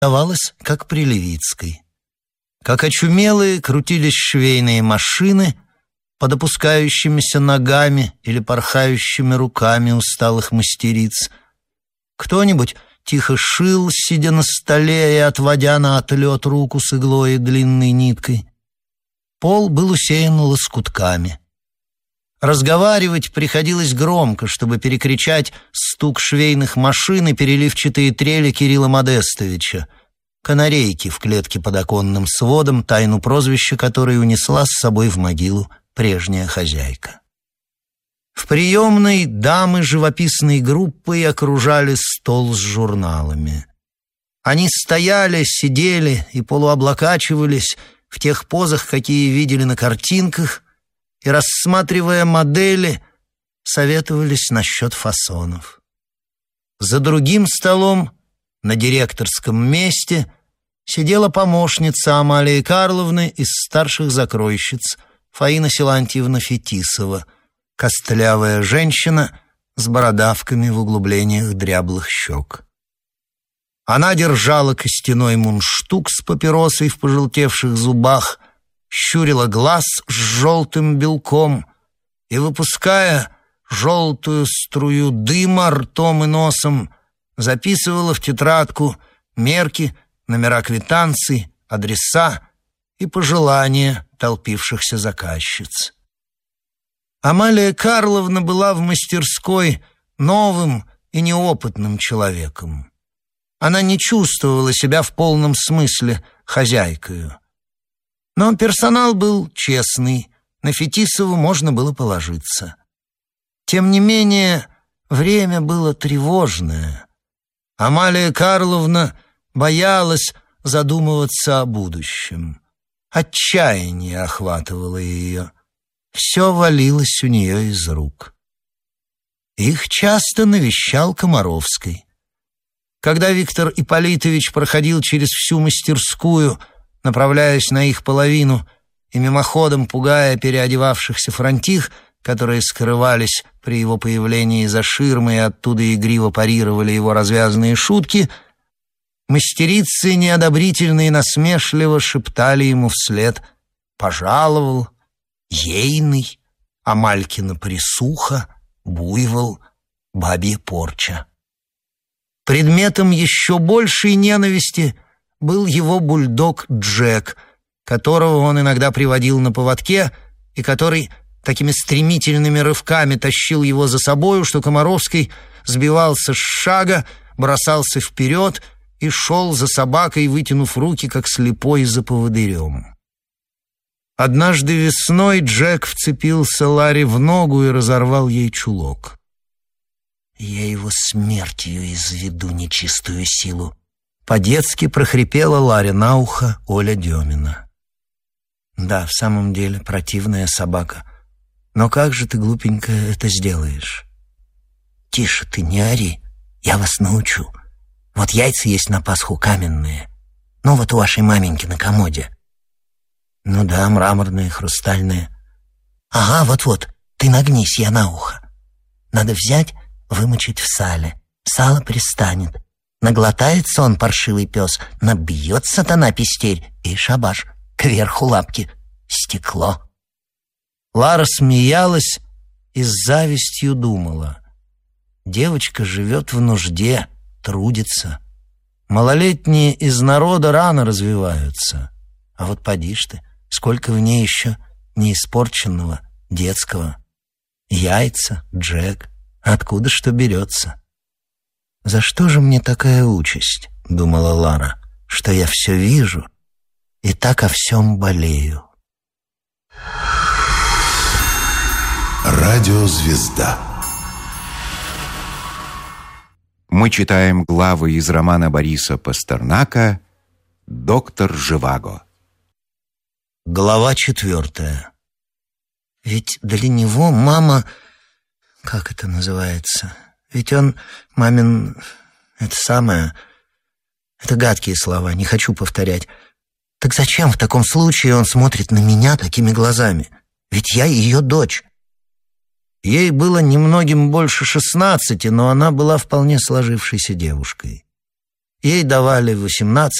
оставалась, как при Левицкой. Как очумелые крутились швейные машины под опускающимися ногами или порхающими руками усталых мастериц. Кто-нибудь тихо шил, сидя на столе и отводя на отлет руку с иглой и длинной ниткой. Пол был усеян лоскутками. Разговаривать приходилось громко, чтобы перекричать стук швейных машин и переливчатые трели Кирилла Модестовича, канарейки в клетке под оконным сводом, тайну прозвища которой унесла с собой в могилу прежняя хозяйка. В приемной дамы живописной группой окружали стол с журналами. Они стояли, сидели и полуоблокачивались в тех позах, какие видели на картинках, и, рассматривая модели, советовались насчет фасонов. За другим столом, на директорском месте, сидела помощница Амалии Карловны из старших закройщиц Фаина Силантьевна Фетисова, костлявая женщина с бородавками в углублениях дряблых щек. Она держала костяной мундштук с папиросой в пожелтевших зубах, щурила глаз с желтым белком и, выпуская желтую струю дыма ртом и носом, записывала в тетрадку мерки, номера квитанций, адреса и пожелания толпившихся заказчиц. Амалия Карловна была в мастерской новым и неопытным человеком. Она не чувствовала себя в полном смысле хозяйкою. Но персонал был честный, на Фетисову можно было положиться. Тем не менее, время было тревожное. Амалия Карловна боялась задумываться о будущем. Отчаяние охватывало ее. Все валилось у нее из рук. Их часто навещал Комаровский. Когда Виктор Ипполитович проходил через всю мастерскую, направляясь на их половину и мимоходом пугая переодевавшихся франтих, которые скрывались при его появлении за ширмой и оттуда игриво парировали его развязанные шутки, мастерицы неодобрительно и насмешливо шептали ему вслед: «Пожаловал», «Ейный», «Амалькина присуха», «Буйвол», «Бабья порча». Предметом еще большей ненависти был его бульдог Джек, которого он иногда приводил на поводке и который такими стремительными рывками тащил его за собою, что Комаровский сбивался с шага, бросался вперед и шел за собакой, вытянув руки, как слепой за поводырем. Однажды весной Джек вцепился Ларе в ногу и разорвал ей чулок. «Я его смертью изведу, нечистую силу», — по-детски прохрипела Ларе на ухо Оля Демина. «Да, в самом деле, противная собака. Но как же ты, глупенькая, это сделаешь?» «Тише ты, не ори, я вас научу. Вот яйца есть на Пасху каменные. Ну вот у вашей маменьки на комоде». «Ну да, мраморные, хрустальные». «Ага, вот-вот, ты нагнись, я на ухо. Надо взять, вымочить в сале. Сало пристанет. Наглотается он, паршивый пес, набьет сатана пестерь и шабаш, кверху лапки, стекло». Лара смеялась и с завистью думала: девочка живет в нужде, трудится. Малолетние из народа рано развиваются. А вот поди ж ты, сколько в ней еще неиспорченного, детского. Яйца, Джек, откуда что берется? «За что же мне такая участь?» — думала Лара, — «что я все вижу и так о всем болею». Радиозвезда. Мы читаем главы из романа Бориса Пастернака «Доктор Живаго». Глава 4. Ведь для него мама... Как это называется? Ведь он, мамин... Это самое... Это гадкие слова, не хочу повторять. Так зачем в таком случае он смотрит на меня такими глазами? Ведь я ее дочь. Ей было немногим больше 16, но она была вполне сложившейся девушкой. Ей давали 18